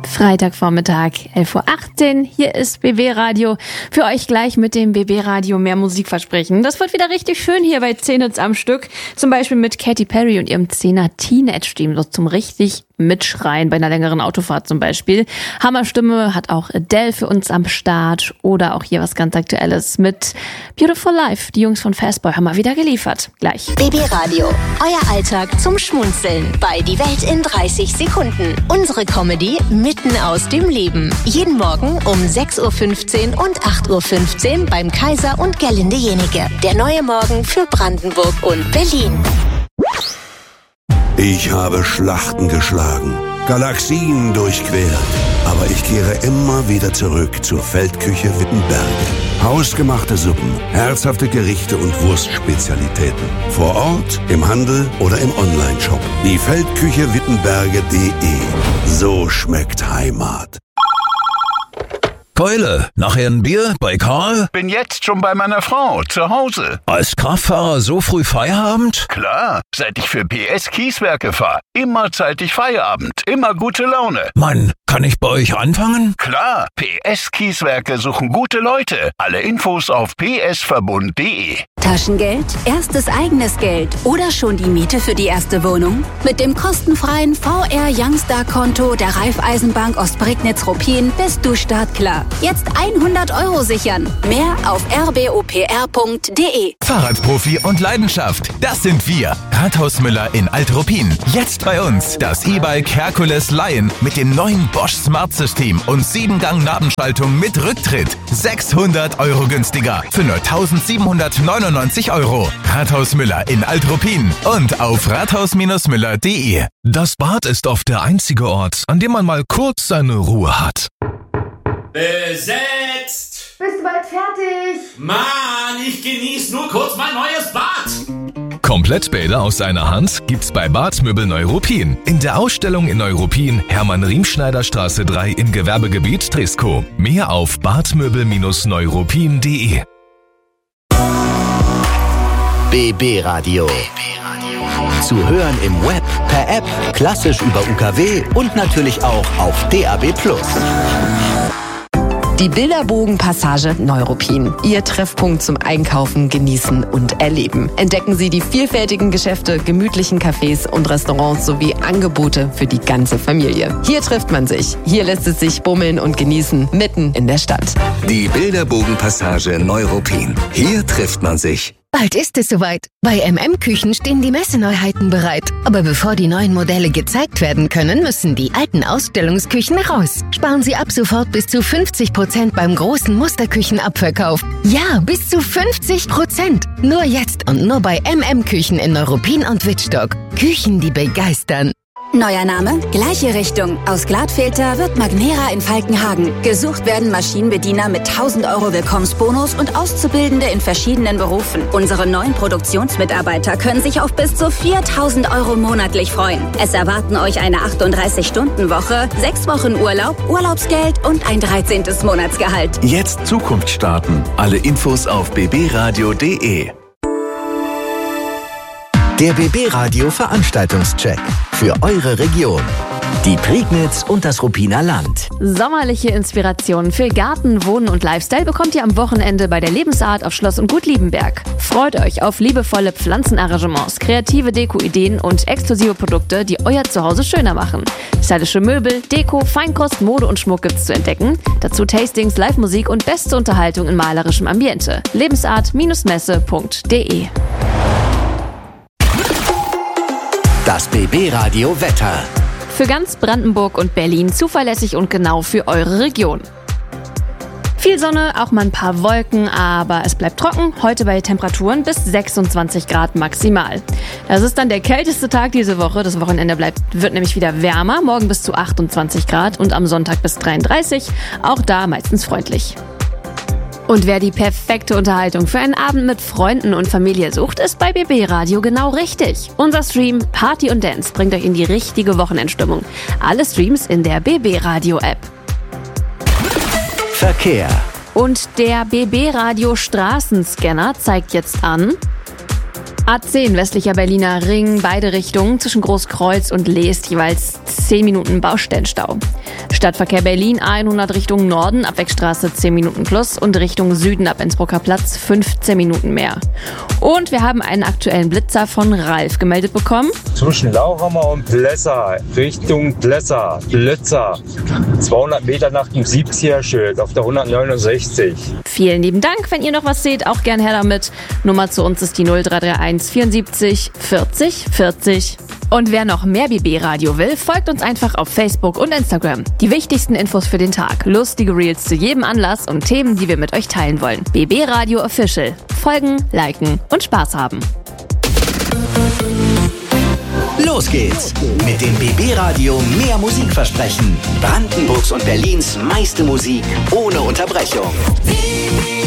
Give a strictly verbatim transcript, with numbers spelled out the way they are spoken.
Freitagvormittag, elf Uhr achtzehn. Hier ist B B Radio. Für euch gleich mit dem B B Radio mehr Musik versprechen. Das wird wieder richtig schön hier bei zehn Hits am Stück. Zum Beispiel mit Katy Perry und ihrem zehner Teenage-Team. So zum richtig mitschreien bei einer längeren Autofahrt zum Beispiel. Hammerstimme hat auch Adele für uns am Start. Oder auch hier was ganz Aktuelles mit Beautiful Life. Die Jungs von Fastboy haben mal wieder geliefert. Gleich. B B Radio. Euer Alltag zum Schmunzeln bei Die Welt in dreißig Sekunden. Unsere Comedy mitten aus dem Leben. Jeden Morgen um sechs Uhr fünfzehn und acht Uhr fünfzehn beim Kaiser und Gerlinde Jenike. Der neue Morgen für Brandenburg und Berlin. Ich habe Schlachten geschlagen, Galaxien durchquert, aber ich kehre immer wieder zurück zur Feldküche Wittenberge. Hausgemachte Suppen, herzhafte Gerichte und Wurstspezialitäten. Vor Ort, im Handel oder im Onlineshop. Die Feldküche Wittenberge punkt de. So schmeckt Heimat. Keule, nachher ein Bier bei Karl? Bin jetzt schon bei meiner Frau, zu Hause. Als Kraftfahrer so früh Feierabend? Klar, seit ich für P S Kieswerke fahre. Immer zeitig Feierabend, immer gute Laune. Mann, kann ich bei euch anfangen? Klar, P S Kieswerke suchen gute Leute. Alle Infos auf p s verbund punkt de. Taschengeld, erstes eigenes Geld oder schon die Miete für die erste Wohnung? Mit dem kostenfreien V R Youngstar Konto der Raiffeisenbank Ostprignitz-Ruppin bist du startklar. Jetzt hundert Euro sichern. Mehr auf r b o p r punkt de. Fahrradprofi und Leidenschaft, das sind wir. Rathaus Müller in Alt-Ruppin. Jetzt bei uns das E-Bike Hercules Lion mit dem neuen Bosch Smart System und sieben Gang Nabenschaltung mit Rücktritt. sechshundert Euro günstiger für nur eintausendsiebenhundertneunundneunzig Euro. Rathaus Müller in Alt-Ruppin und auf rathaus müller punkt de. Das Bad ist oft der einzige Ort, an dem man mal kurz seine Ruhe hat. Besetzt! Bist du bald fertig? Mann, ich genieße nur kurz mein neues Bad! Komplettbäder aus einer Hand gibt's bei Badmöbel Neuruppin. In der Ausstellung in Neuruppin, Hermann-Riemschneider-Straße drei im Gewerbegebiet Trisko. Mehr auf badmöbel Neuruppin punkt de. B B Radio. Zu hören im Web, per App, klassisch über U K W und natürlich auch auf D A B plus. Die Bilderbogen-Passage Neuruppin. Ihr Treffpunkt zum Einkaufen, Genießen und Erleben. Entdecken Sie die vielfältigen Geschäfte, gemütlichen Cafés und Restaurants sowie Angebote für die ganze Familie. Hier trifft man sich. Hier lässt es sich bummeln und genießen, mitten in der Stadt. Die Bilderbogen-Passage Neuruppin. Hier trifft man sich. Bald ist es soweit. Bei M M Küchen stehen die Messeneuheiten bereit. Aber bevor die neuen Modelle gezeigt werden können, müssen die alten Ausstellungsküchen raus. Sparen Sie ab sofort bis zu fünfzig Prozent beim großen Musterküchenabverkauf. Ja, bis zu fünfzig Prozent. Nur jetzt und nur bei M M Küchen in Neuruppin und Wittstock. Küchen, die begeistern. Neuer Name, gleiche Richtung. Aus Gladfilter wird Magnera in Falkenhagen. Gesucht werden Maschinenbediener mit tausend Euro Willkommensbonus und Auszubildende in verschiedenen Berufen. Unsere neuen Produktionsmitarbeiter können sich auf bis zu viertausend Euro monatlich freuen. Es erwarten euch eine achtunddreißig-Stunden-Woche, sechs Wochen Urlaub, Urlaubsgeld und ein dreizehntes Monatsgehalt. Jetzt Zukunft starten. Alle Infos auf b b radio punkt de. Der B B Radio Veranstaltungscheck für eure Region. Die Prignitz und das Ruppiner Land. Sommerliche Inspirationen für Garten, Wohnen und Lifestyle bekommt ihr am Wochenende bei der Lebensart auf Schloss und Gut Liebenberg. Freut euch auf liebevolle Pflanzenarrangements, kreative Deko-Ideen und exklusive Produkte, die euer Zuhause schöner machen. Stylische Möbel, Deko, Feinkost, Mode und Schmuck gibt's zu entdecken. Dazu Tastings, Live-Musik und beste Unterhaltung in malerischem Ambiente. lebensart Messe punkt de. Das B B Radio Wetter. Für ganz Brandenburg und Berlin zuverlässig und genau für eure Region. Viel Sonne, auch mal ein paar Wolken, aber es bleibt trocken. Heute bei Temperaturen bis sechsundzwanzig Grad maximal. Das ist dann der kälteste Tag diese Woche. Das Wochenende bleibt, wird nämlich wieder wärmer. Morgen bis zu achtundzwanzig Grad und am Sonntag bis dreiunddreißig. Auch da meistens freundlich. Und wer die perfekte Unterhaltung für einen Abend mit Freunden und Familie sucht, ist bei B B Radio genau richtig. Unser Stream Party und Dance bringt euch in die richtige Wochenendstimmung. Alle Streams in der B B Radio App. Verkehr. Und der B B Radio Straßenscanner zeigt jetzt an: A zehn westlicher Berliner Ring, beide Richtungen zwischen Großkreuz und Leest jeweils zehn Minuten Baustellenstau. Stadtverkehr Berlin A hundert Richtung Norden, Abwegstraße zehn Minuten plus und Richtung Süden ab Innsbrucker Platz fünfzehn Minuten mehr. Und wir haben einen aktuellen Blitzer von Ralf gemeldet bekommen. Zwischen Lauchhammer und Plessa, Richtung Plessa, Blitzer, zweihundert Meter nach dem siebziger-Schild auf der hundertneunundsechzig. Vielen lieben Dank, wenn ihr noch was seht, auch gern her damit. Nummer zu uns ist die null drei drei eins vierundsiebzig vierzig vierzig. Und wer noch mehr B B-Radio will, folgt uns einfach auf Facebook und Instagram. Die wichtigsten Infos für den Tag, lustige Reels zu jedem Anlass und Themen, die wir mit euch teilen wollen. B B-Radio Official. Folgen, liken und Spaß haben. Los geht's mit dem B B-Radio mehr Musikversprechen. Brandenburgs und Berlins meiste Musik ohne Unterbrechung.